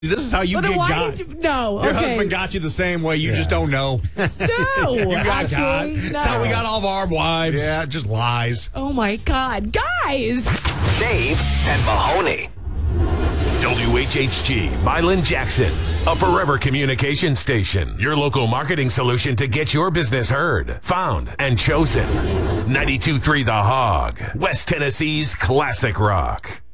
This is how you Well, then get why got. did you, no, Your okay. husband got you the same way. You just don't know. No, You got got. actually, no. That's how we got all of our wives. Yeah, just lies. Oh, my God. Guys. Dave and Mahoney. WHHG, Milan Jackson, a forever communication station. Your local marketing solution to get your business heard, found, and chosen. 92.3 The Hog, West Tennessee's classic rock.